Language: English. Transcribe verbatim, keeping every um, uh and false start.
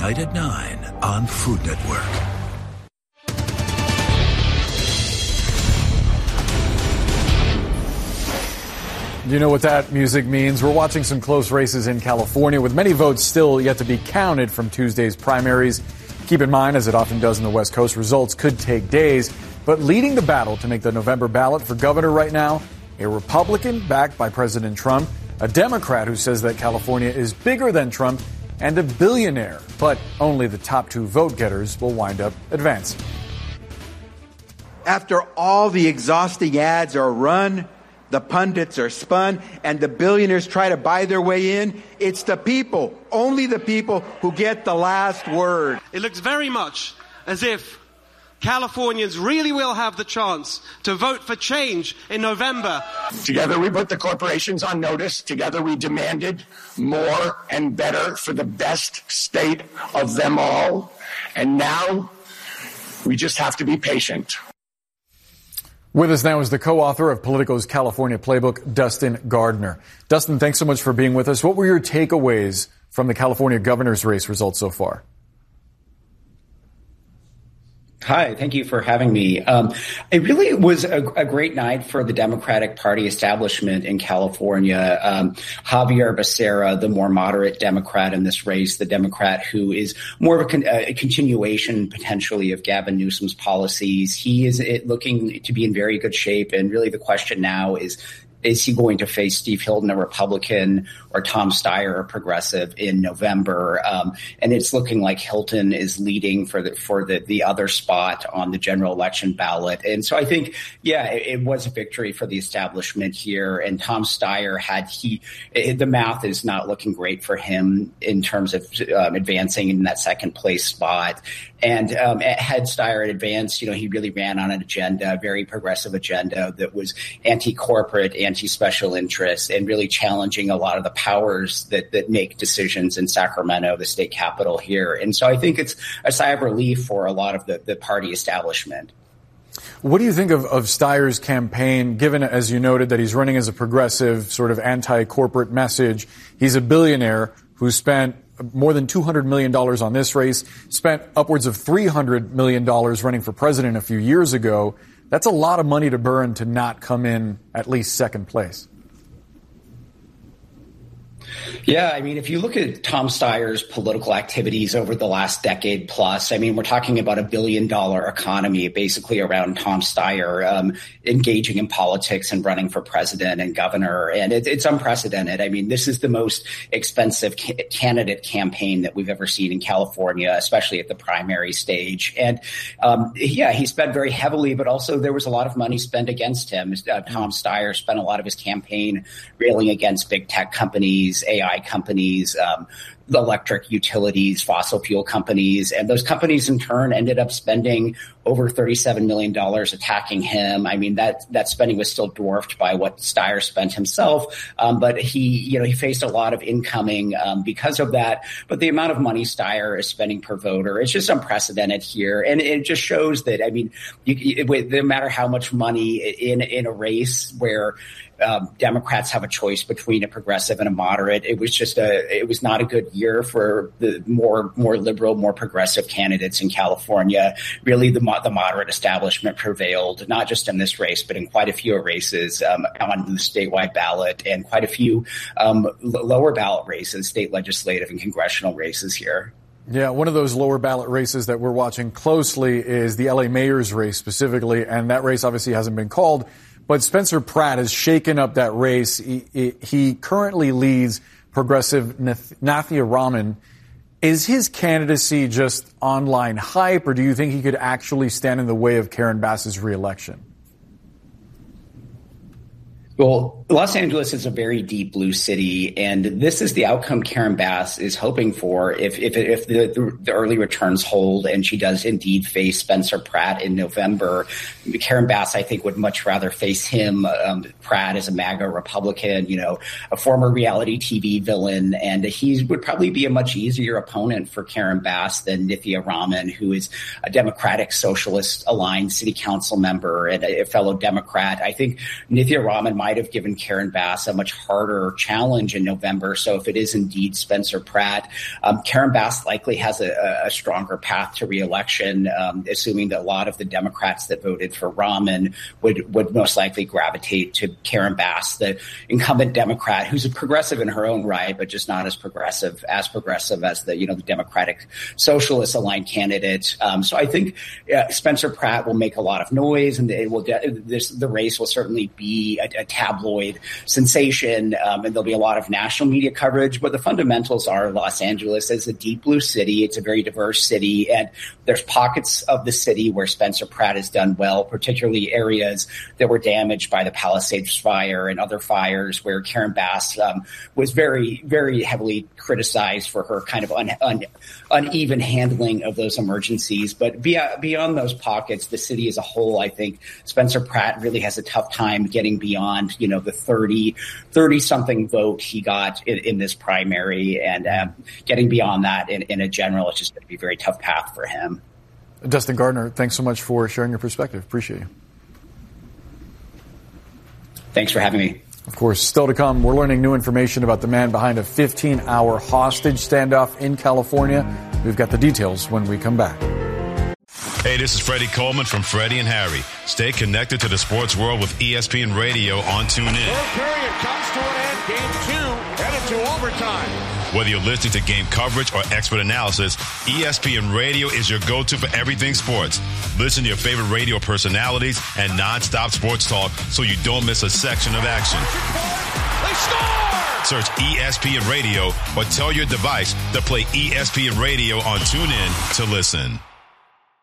tonight at nine on Food Network. You know what that music means? We're watching some close races in California with many votes still yet to be counted from Tuesday's primaries. Keep in mind, as it often does in the West Coast, results could take days. But leading the battle to make the November ballot for governor right now, a Republican backed by President Trump, a Democrat who says that California is bigger than Trump, and a billionaire. But only the top two vote getters will wind up advancing. After all the exhausting ads are run, the pundits are spun, and the billionaires try to buy their way in, it's the people, only the people, who get the last word. It looks very much as if Californians really will have the chance to vote for change in November. Together we put the corporations on notice. Together we demanded more and better for the best state of them all. And now we just have to be patient. With us now is the co-author of Politico's California Playbook, Dustin Gardner. Dustin, thanks so much for being with us. What were your takeaways from the California governor's race results so far? Hi, thank you for having me. Um, it really was a, a great night for the Democratic Party establishment in California. Um, Javier Becerra, the more moderate Democrat in this race, the Democrat who is more of a, con- a continuation potentially of Gavin Newsom's policies, he is it, looking to be in very good shape. And really the question now is, is he going to face Steve Hilton, a Republican, or Tom Steyer, a progressive, in November? Um, and it's looking like Hilton is leading for the for the, the other spot on the general election ballot. And so I think, yeah, it, it was a victory for the establishment here. And Tom Steyer had he it, the math is not looking great for him in terms of um, advancing in that second place spot. And um, had Steyer advanced, you know, he really ran on an agenda, a very progressive agenda that was anti-corporate, anti-special interests, and really challenging a lot of the powers that, that make decisions in Sacramento, the state capital here. And so I think it's a sigh of relief for a lot of the, the party establishment. What do you think of, of Steyer's campaign, given, as you noted, that he's running as a progressive, sort of anti-corporate message? He's a billionaire who spent more than two hundred million dollars on this race, spent upwards of three hundred million dollars running for president a few years ago. That's a lot of money to burn to not come in at least second place. Yeah, I mean, if you look at Tom Steyer's political activities over the last decade plus, I mean, we're talking about a billion dollar economy basically around Tom Steyer um, engaging in politics and running for president and governor. And it, it's unprecedented. I mean, this is the most expensive ca- candidate campaign that we've ever seen in California, especially at the primary stage. And um, yeah, he spent very heavily, but also there was a lot of money spent against him. Uh, Tom Steyer spent a lot of his campaign railing against big tech companies, A I companies, um, the electric utilities, fossil fuel companies. And those companies in turn ended up spending over thirty-seven million dollars attacking him. I mean, that, that spending was still dwarfed by what Steyer spent himself. Um, but he, you know, he faced a lot of incoming, um, because of that. But the amount of money Steyer is spending per voter, it's just unprecedented here. And it just shows that, I mean, you, it, no matter how much money in, in a race where, Um, Democrats have a choice between a progressive and a moderate. It was just a, it was not a good year for the more, more liberal, more progressive candidates in California. Really, the the moderate establishment prevailed, not just in this race, but in quite a few races um, on the statewide ballot and quite a few um, lower ballot races, state legislative and congressional races here. Yeah, one of those lower ballot races that we're watching closely is the L A mayor's race specifically, and that race obviously hasn't been called. But Spencer Pratt has shaken up that race. He, he currently leads progressive Nathia Rahman. Is his candidacy just online hype, or do you think he could actually stand in the way of Karen Bass's reelection? Well, Los Angeles is a very deep blue city, and this is the outcome Karen Bass is hoping for if if, if the, the, the early returns hold and she does indeed face Spencer Pratt in November. Karen Bass, I think, would much rather face him. Um, Pratt is a MAGA Republican, you know, a former reality T V villain, and he would probably be a much easier opponent for Karen Bass than Nithya Rahman, who is a Democratic Socialist aligned city council member and a fellow Democrat. I think Nithya Rahman might might have given Karen Bass a much harder challenge in November. So if it is indeed Spencer Pratt, um, Karen Bass likely has a, a stronger path to reelection, um, assuming that a lot of the Democrats that voted for Rahman would, would most likely gravitate to Karen Bass, the incumbent Democrat who's a progressive in her own right, but just not as progressive, as progressive as the, you know, the Democratic Socialist aligned candidate. Um, so I think uh, Spencer Pratt will make a lot of noise, and it will de- this, the race will certainly be a, a tabloid sensation, um, and there'll be a lot of national media coverage. But the fundamentals are Los Angeles is a deep blue city. It's a very diverse city, and there's pockets of the city where Spencer Pratt has done well, particularly areas that were damaged by the Palisades fire and other fires where Karen Bass um, was very, very heavily criticized for her kind of un, un, uneven handling of those emergencies. But beyond, beyond those pockets, the city as a whole, I think Spencer Pratt really has a tough time getting beyond, you know, the thirty, thirty something vote he got in, in this primary, and um, getting beyond that in, in a general, it's just going to be a very tough path for him. Dustin Gardner, thanks so much for sharing your perspective. Appreciate you. Thanks for having me. Of course, still to come, we're learning new information about the man behind a fifteen hour hostage standoff in California. We've got the details when we come back. Hey, this is Freddie Coleman from Freddie and Harry. Stay connected to the sports world with E S P N Radio on TuneIn. Third period comes to an end. Game two headed to overtime. Whether you're listening to game coverage or expert analysis, E S P N Radio is your go-to for everything sports. Listen to your favorite radio personalities and nonstop sports talk so you don't miss a section of action. They score! Search E S P N Radio or tell your device to play E S P N Radio on TuneIn to listen.